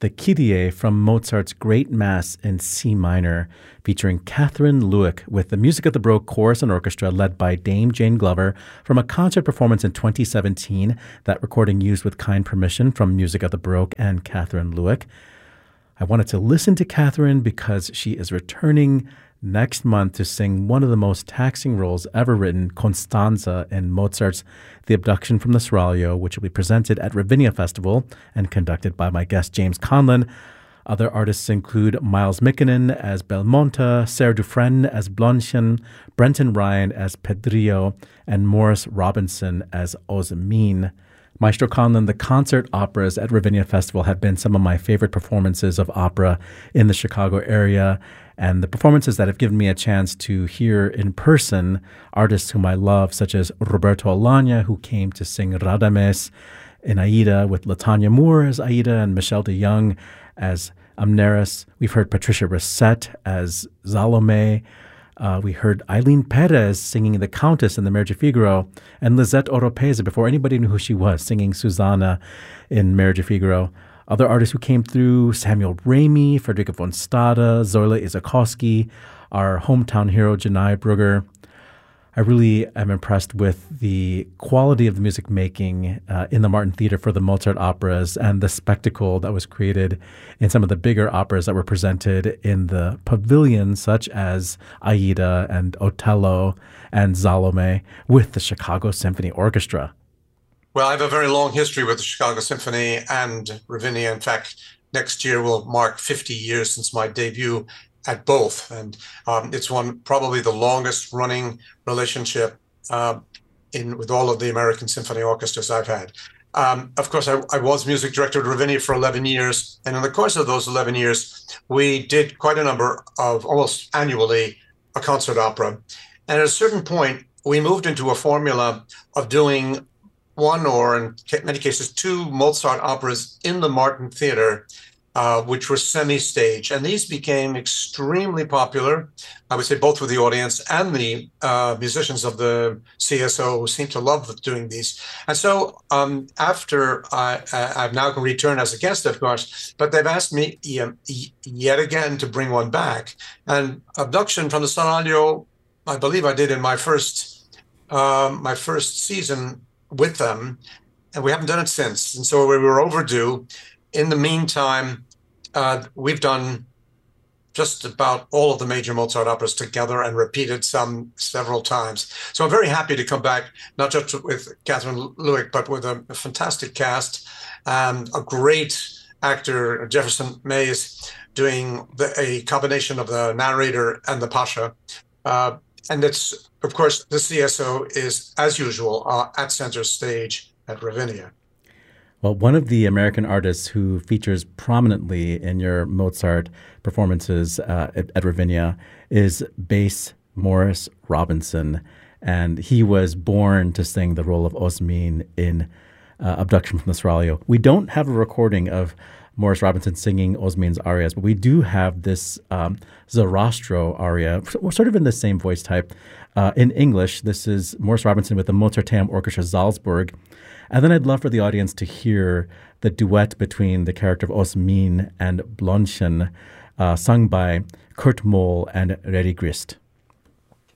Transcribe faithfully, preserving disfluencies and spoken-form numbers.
the Kyrie from Mozart's Great Mass in C minor, featuring Catherine Lewick with the Music of the Baroque Chorus and Orchestra led by Dame Jane Glover from a concert performance in twenty seventeen, that recording used with kind permission from Music of the Baroque and Catherine Lewick. I wanted to listen to Catherine because she is returning next month to sing one of the most taxing roles ever written, Constanza, in Mozart's The Abduction from the Seraglio, which will be presented at Ravinia Festival and conducted by my guest James Conlon. Other artists include Miles Mikkonen as Belmonte, Sarah Dufresne as Blondchen, Brenton Ryan as Pedrillo, and Morris Robinson as Osmin. Maestro Conlon, the concert operas at Ravinia Festival have been some of my favorite performances of opera in the Chicago area, and the performances that have given me a chance to hear in person artists whom I love, such as Roberto Alagna, who came to sing Radames in Aida with LaTanya Moore as Aida and Michelle de Young as Amneris. We've heard Patricia Racette as Salome. Uh, we heard Eileen Perez singing the Countess in the Marriage of Figaro, and Lisette Oropesa, before anybody knew who she was, singing Susanna in Marriage of Figaro. Other artists who came through, Samuel Ramey, Frederica von Stade, Zoila Isakowski, our hometown hero, Janai Brugger. I really am impressed with the quality of the music making uh, in the Martin Theater for the Mozart operas and the spectacle that was created in some of the bigger operas that were presented in the pavilion, such as Aida and Otello and Salome, with the Chicago Symphony Orchestra. Well, I have a very long history with the Chicago Symphony and Ravinia. In fact, next year will mark fifty years since my debut at both. And um, it's one probably the longest running relationship uh, in with all of the American symphony orchestras I've had. Um, of course, I, I was music director at Ravinia for eleven years. And in the course of those eleven years, we did quite a number of, almost annually, a concert opera. And at a certain point, we moved into a formula of doing one or, in many cases, two Mozart operas in the Martin Theater, uh, which were semi-stage. And these became extremely popular, I would say, both with the audience and the uh, musicians of the C S O, who seem to love doing these. And so um, after I, I've now returned as a guest, of course, but they've asked me yet again to bring one back. And Abduction from the Seraglio, I believe I did in my first, um, my first season with them, and we haven't done it since. And so we were overdue. In the meantime, uh, we've done just about all of the major Mozart operas together and repeated some several times. So I'm very happy to come back, not just with Catherine Lewick, but with a, a fantastic cast, and a great actor, Jefferson Mays, doing the, a combination of the narrator and the Pasha. Uh, and it's, of course, the C S O is, as usual, uh, at center stage at Ravinia. Well, one of the American artists who features prominently in your Mozart performances uh, at, at Ravinia is bass Morris Robinson, and he was born to sing the role of Osmin in uh, Abduction from the Seraglio. We don't have a recording of Morris Robinson singing Osmin's arias, but we do have this um, Zarastro aria, sort of in the same voice type. Uh, in English, this is Morris Robinson with the Mozarteum Orchestra Salzburg. And then I'd love for the audience to hear the duet between the character of Osmin and Blondchen, uh, sung by Kurt Mohl and Redi Grist.